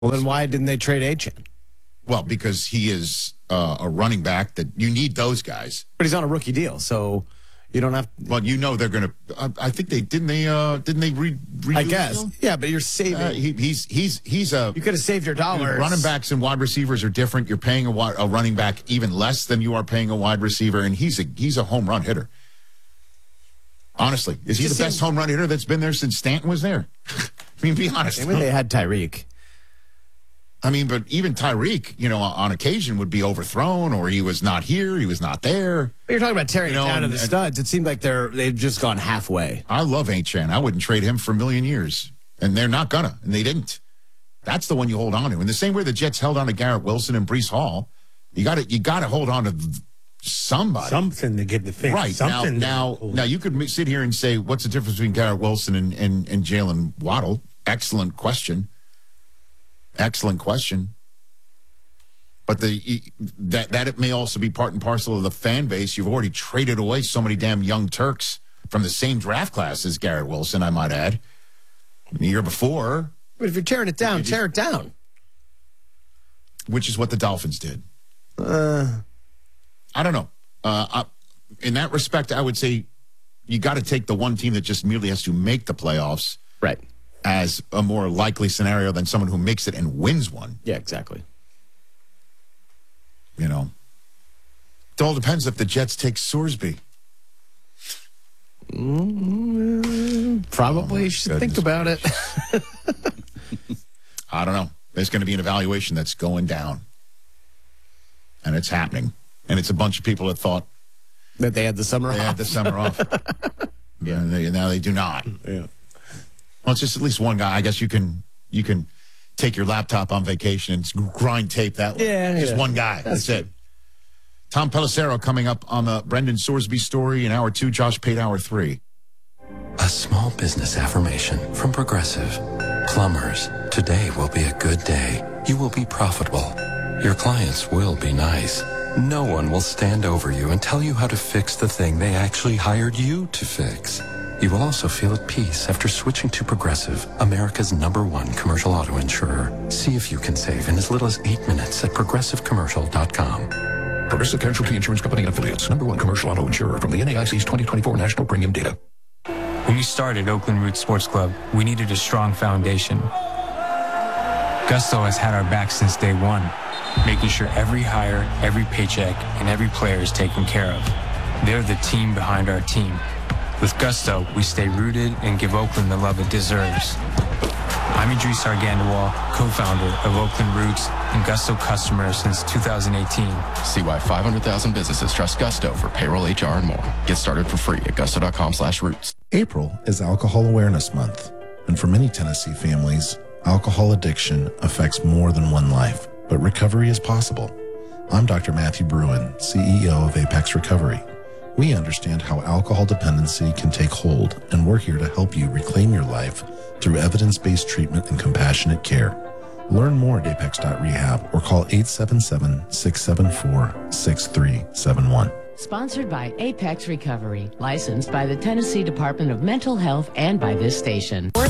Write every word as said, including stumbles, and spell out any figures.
Well, then why didn't they trade Achane? Well, because he is uh, a running back that you need those guys. But he's on a rookie deal, so you don't have. Well, you know they're going to. I, I think they didn't. They uh, didn't they re. redo I guess. him? Yeah, but you're saving. Uh, he, he's he's he's a. You could have saved your dollars. Running backs and wide receivers are different. You're paying a, a running back even less than you are paying a wide receiver, and he's a he's a home run hitter. Honestly, is he the best home run hitter that's been there since Stanton was there? I mean, be honest. Maybe they had Tyreek. I mean, but even Tyreek, you know, on occasion would be overthrown, or he was not here, he was not there. But you're talking about tearing You know, it down to and- the studs. It seemed like they're they've just gone halfway. I love Achane. I wouldn't trade him for a million years, and they're not gonna, and they didn't. That's the one you hold on to. In the same way the Jets held on to Garrett Wilson and Breece Hall, you got to you got to hold on to somebody. Something to get the thing. Right. Something now, now, now you could sit here and say, what's the difference between Garrett Wilson and, and, and Jalen Waddle? Excellent question. Excellent question. But the that that it may also be part and parcel of the fan base. You've already traded away so many damn young Turks from the same draft class as Garrett Wilson, I might add. The year before. But if you're tearing it down, tear it down. Which is what the Dolphins did. Uh, I don't know. Uh, I, in that respect, I would say you got to take the one team that just merely has to make the playoffs right. as a more likely scenario than someone who makes it and wins one. Yeah, exactly. You know, it all depends if the Jets take Sorsby. Mm, probably Oh, you should think about it. I don't know. There's going to be an evaluation that's going down. And it's happening. And it's a bunch of people that thought that they had the summer they off. had the summer off. Yeah, and they, now they do not. Yeah. Well, it's just at least one guy. I guess you can you can take your laptop on vacation and grind tape that way. Yeah, Just yeah. one guy. That's, That's it. Tom Pelissero coming up on the Brendan Sorsby story in hour two. Josh Pate, hour three. A small business affirmation from Progressive. Plumbers, today will be a good day. You will be profitable. Your clients will be nice. No one will stand over you and tell you how to fix the thing they actually hired you to fix. You will also feel at peace after switching to Progressive, America's number one commercial auto insurer. See if you can save in as little as eight minutes at progressive commercial dot com. Progressive Casualty Insurance Company and Affiliates. Number one commercial auto insurer from the N A I C's twenty twenty-four National Premium Data. When we started Oakland Roots Sports Club, we needed a strong foundation. Gusto has had our back since day one, making sure every hire, every paycheck, and every player is taken care of. They're the team behind our team. With Gusto, we stay rooted and give Oakland the love it deserves. I'm Idris Argandawal, co-founder of Oakland Roots and Gusto customer since two thousand eighteen. See why five hundred thousand businesses trust Gusto for payroll, H R, and more. Get started for free at gusto.com slash roots. April is Alcohol Awareness Month, and for many Tennessee families, alcohol addiction affects more than one life, but recovery is possible. I'm Doctor Matthew Bruin, C E O of Apex Recovery. We understand how alcohol dependency can take hold, and we're here to help you reclaim your life through evidence-based treatment and compassionate care. Learn more at apex dot rehab or call eight seven seven, six seven four, six three seven one. Sponsored by Apex Recovery, licensed by the Tennessee Department of Mental Health and by this station.